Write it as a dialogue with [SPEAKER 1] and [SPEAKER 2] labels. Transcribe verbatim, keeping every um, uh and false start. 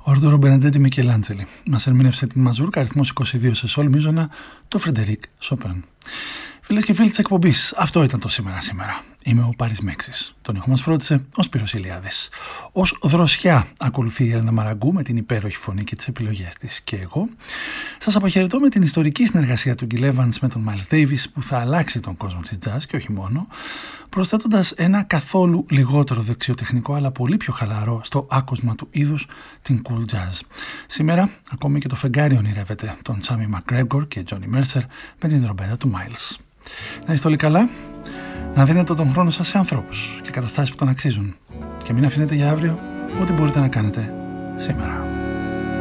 [SPEAKER 1] Ορντόρο Μπενεντέτη Μικελάντζελη μας ερμήνευσε την μαζούρκα αριθμός είκοσι δύο σε σόλ μίζωνα του Φρεντερίκ Σοπέν. Φίλες και φίλοι της εκπομπής, αυτό ήταν το σήμερα σήμερα. Είμαι ο Πάρης Μέξης. Τον ήχο μας φρόντισε ο Σπύρος Ηλιάδης. Ως δροσιά ακολουθεί η Έλενα Μαραγκού με την υπέροχη φωνή και τις επιλογές της. Και εγώ σας αποχαιρετώ με την ιστορική συνεργασία του Γκιλ Έβανς με τον Μάιλς Ντέιβις που θα αλλάξει τον κόσμο της jazz και όχι μόνο, προσθέτοντας ένα καθόλου λιγότερο δεξιοτεχνικό αλλά πολύ πιο χαλαρό στο άκουσμα του είδους, την cool jazz. Σήμερα ακόμη και το φεγγάρι ονειρεύεται τον Σάμι Μακγκρέγκορ και Τζόνι Μέρσερ με την τρομπέτα του Μάιλς. Να είστε όλοι καλά, να δίνετε τον χρόνο σας σε ανθρώπους και καταστάσεις που τον αξίζουν και μην αφήνετε για αύριο ό,τι μπορείτε να κάνετε σήμερα.